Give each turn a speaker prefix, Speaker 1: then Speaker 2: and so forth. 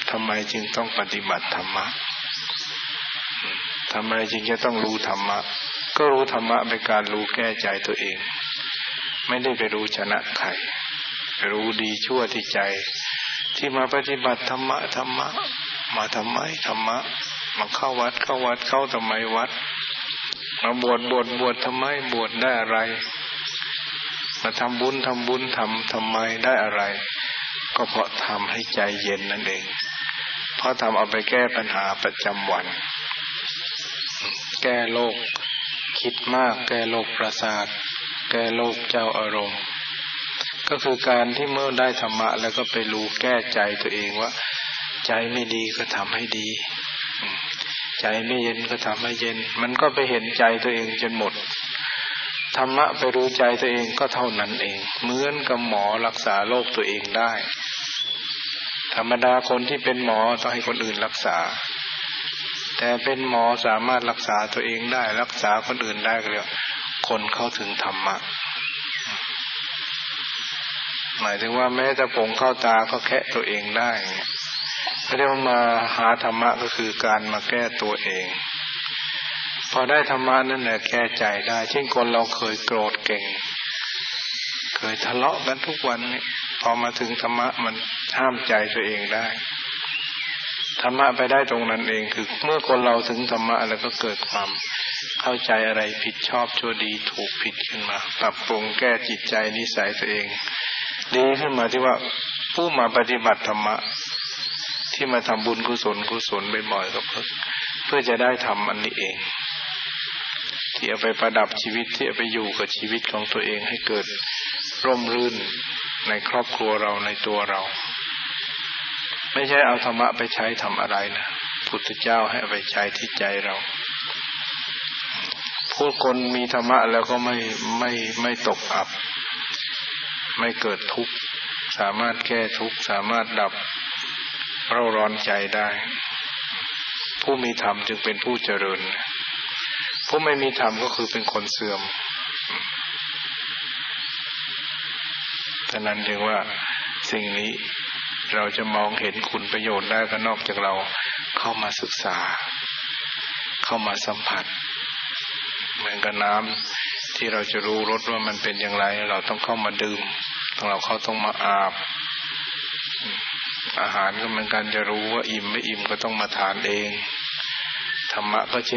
Speaker 1: ทำไมจึงต้องปฏิบัติธรรมะทำไมจึงจะต้องรู้ธรรมะก็รู้ธรรมะเป็นการรู้แก้ใจตัวเองไม่ได้ไปรู้ชนะใครรู้ดีชั่วที่ใจที่มาปฏิบัติธรรมะมาทำไมธรรมะมาเข้าวัดเข้าทำไมวัดมาบวชทำไมบวชได้อะไรมาทำบุญทำไมได้อะไรก็เพราะทำให้ใจเย็นนั่นเองเพราะทำเอาไปแก้ปัญหาประจำวันแก้โรคคิดมากแก้โรคประสาทแก้โรคเจ้าอารมณ์ก็คือการที่เมื่อได้ธรรมะแล้วก็ไปรู้แก้ใจตัวเองว่าใจไม่ดีก็ทำให้ดีใจไม่เย็นก็ทำให้เย็นมันก็ไปเห็นใจตัวเองจนหมดธรรมะไปรู้ใจตัวเองก็เท่านั้นเองเหมือนกับหมอรักษาโรคตัวเองได้ธรรมดาคนที่เป็นหมอต้องให้คนอื่นรักษาแต่เป็นหมอสามารถรักษาตัวเองได้รักษาคนอื่นได้ก็เรียกคนเข้าถึงธรรมะหมายถึงว่าแม้แต่ผงเข้าตาก็แคะตัวเองได้เรียกว่ามาหาธรรมะก็คือการมาแก้ตัวเองพอได้ธรรมะนั่นแหละแก้ใจได้เช่นคนเราเคยโกรธเก่งเคยทะเลาะกันทุกวันนี่พอมาถึงธรรมะมันห้ามใจตัวเองได้ธรรมะไปได้ตรงนั้นเองคือเมื่อคนเราถึงธรรมะแล้วก็เกิดความเข้าใจอะไรผิดชอบชั่วดีถูกผิดขึ้นมาปรับปรุงแก้จิตใจนิสัยตัวเองดีขึ้นมาที่ว่าผู้มาปฏิบัติธรรมะที่มาทำบุญกุศลบ่อยๆก็เพื่อจะได้ทำอันนี้เองที่เอาไปประดับชีวิตที่เอาไปอยู่กับชีวิตของตัวเองให้เกิดร่มรื่นในครอบครัวเราในตัวเราไม่ใช่เอาธรรมะไปใช้ทำอะไรนะพุทธเจ้าให้เอาไปใช้ที่ใจเราผู้คนมีธรรมะแล้วก็ไม่ตกอับไม่เกิดทุกข์สามารถแก้ทุกข์สามารถดับเร่าร้อนใจได้ผู้มีธรรมจึงเป็นผู้เจริญผู้ไม่มีธรรมก็คือเป็นคนเสื่อมฉะนั้นจึงว่าสิ่งนี้เราจะมองเห็นคุณประโยชน์ได้ก็นอกจากเราเข้ามาศึกษาเข้ามาสัมผัสเหมือนกับน้ำที่เราจะรู้รสว่ามันเป็นอย่างไรเราต้องเข้ามาดื่มเขาต้องมาอาบอาหารก็เหมือนกันจะรู้ว่าอิ่มไม่อิ่มก็ต้องมาทานเองธรรมะก็